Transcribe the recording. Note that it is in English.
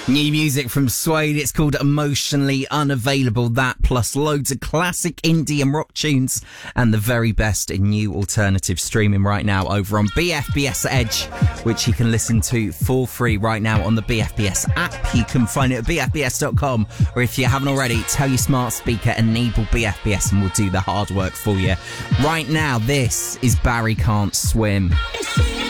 New music from Suede. It's called Emotionally Unavailable. That plus loads of classic indie and rock tunes and the very best in new alternative streaming right now over on BFBS Edge, which you can listen to for free right now on the BFBS app. You can find it at bfbs.com, or if you haven't already, tell your smart speaker enable BFBS and we'll do the hard work for you. Right now, this is Barry Can't Swim.